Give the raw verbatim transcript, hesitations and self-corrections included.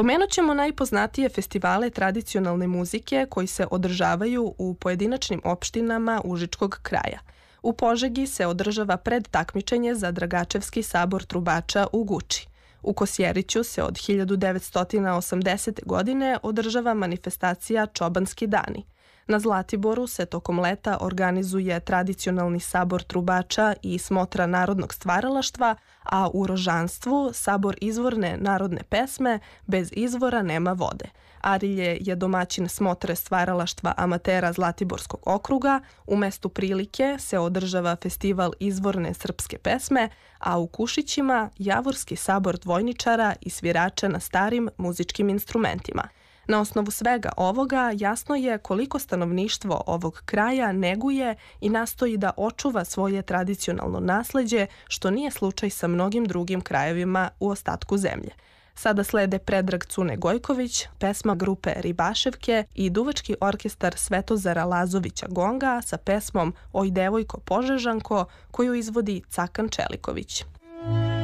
Pomenut ćemo najpoznatije festivale tradicionalne muzike koji se održavaju u pojedinačnim opštinama Užičkog kraja. U Požegi se održava predtakmičenje za Dragačevski sabor trubača u Guči. U Kosjeriću se od hiljadu devetsto osamdesete. godine održava manifestacija Čobanski dani. Na Zlatiboru se tokom leta organizuje tradicionalni sabor trubača i smotra narodnog stvaralaštva, a u Rožanstvu sabor izvorne narodne pesme Bez izvora nema vode. Arilje je domaćin smotre stvaralaštva amatera Zlatiborskog okruga, u mestu Prilike se održava festival izvorne srpske pesme, a u Kušićima Javorski sabor dvojničara i svirača na starim muzičkim instrumentima. Na osnovu svega ovoga jasno je koliko stanovništvo ovog kraja neguje i nastoji da očuva svoje tradicionalno nasleđe, što nije slučaj sa mnogim drugim krajevima u ostatku zemlje. Sada slede Predrag Cune Gojković, pesma grupe Ribaševke i duvački orkestar Svetozara Lazovića Gonga sa pesmom Oj devojko Požežanko koju izvodi Cakan Čeliković.